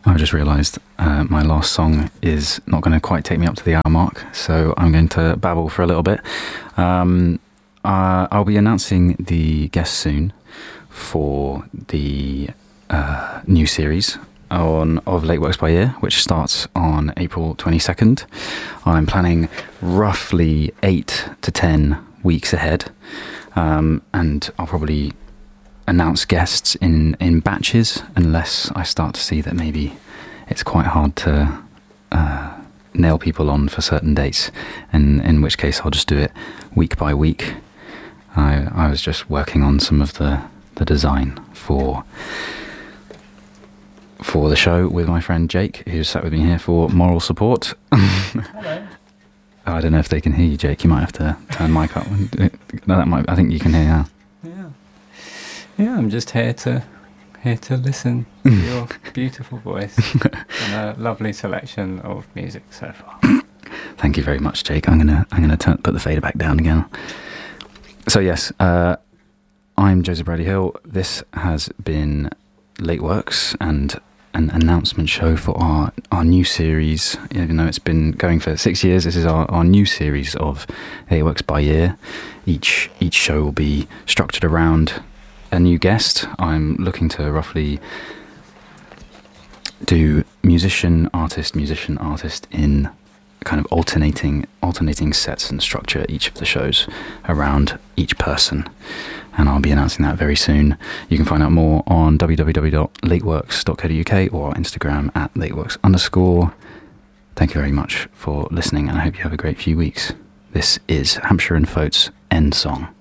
I just realised my last song is not going to quite take me up to the hour mark, so I'm going to babble for a little bit. I'll be announcing the guests soon for the new series of Late Works by Ear, which starts on April 22nd. I'm planning roughly 8 to 10 weeks ahead, and I'll probably announce guests in batches unless I start to see that maybe it's quite hard to nail people on for certain dates, and in which case I'll just do it week by week. I was just working on some of the design for the show with my friend Jake, who's sat with me here for moral support. Hello. I don't know if they can hear you, Jake. You might have to turn mic up. No, I think you can hear now. Yeah, I'm just here to listen to your beautiful voice and a lovely selection of music so far. Thank you very much, Jake. I'm gonna put the fader back down again. So yes, I'm Joseph Bradley Hill. This has been Late Works and an announcement show for our new series. Even though it's been going for 6 years, this is our new series of Late Works by Ear. Each show will be structured around a new guest. I'm looking to roughly do musician, artist in kind of alternating sets and structure each of the shows around each person. And I'll be announcing that very soon. You can find out more on www.lateworks.co.uk or Instagram at lateworks_. Thank you very much for listening, and I hope you have a great few weeks. This is Hampshire and Foat's End Song.